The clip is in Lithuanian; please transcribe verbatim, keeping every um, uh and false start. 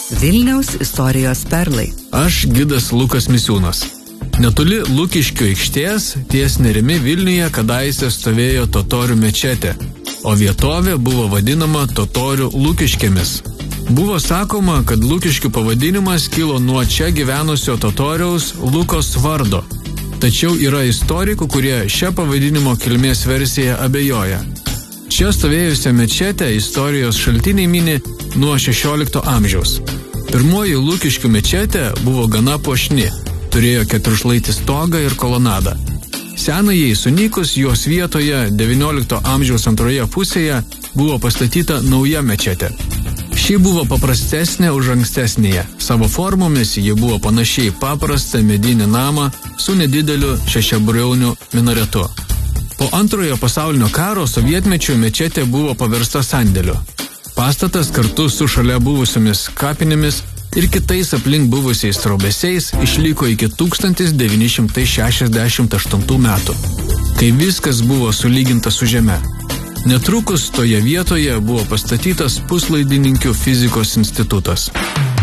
Vilniaus istorijos perlai. Aš gidas Lukas Misiūnas. Netoli Lukiškių aikštės ties Nerimi Vilniuje kadaise stovėjo totorių mečetė, o vietovė buvo vadinama totorių Lukiškėmis. Buvo sakoma, kad Lukiškių pavadinimas kilo nuo čia gyvenusio totoriaus Lukos vardo. Tačiau yra istorikų, kurie šią pavadinimo kilmės versiją abejoja. Čia stovėjusią mečetę istorijos šaltiniai mini nuo šešiolikto amžiaus. Pirmoji Lukiškių mečetė buvo gana puošni, turėjo keturšlaitį stogą ir kolonadą. Senajai sunykus jos vietoje devyniolikto amžiaus antroje pusėje buvo pastatyta nauja mečetė. Ši buvo paprastesnė už ankstesnėje. Savo formomis ji buvo panašiai paprastą medinį namą su nedideliu šešiabriauniu minaretu. Po antrojo pasaulinio karo sovietmečiu mečetė buvo paversta sandėliu. Pastatas kartu su šalia buvusiomis kapinėmis ir kitais aplink buvusiais trobesiais išliko iki tūkstantis devyni šimtai šešiasdešimt aštuntų metų, kai viskas buvo sulyginta su žeme. Netrukus toje vietoje buvo pastatytas Puslaidininkių fizikos institutas.